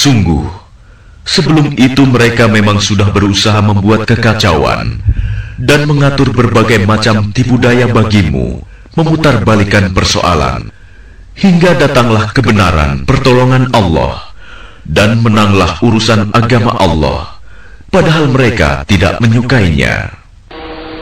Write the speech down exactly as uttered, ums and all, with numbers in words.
Sungguh, sebelum itu mereka memang sudah berusaha membuat kekacauan dan mengatur berbagai macam tipu daya bagimu, memutarbalikan persoalan, hingga datanglah kebenaran pertolongan Allah, dan menanglah urusan agama Allah, padahal mereka tidak menyukainya.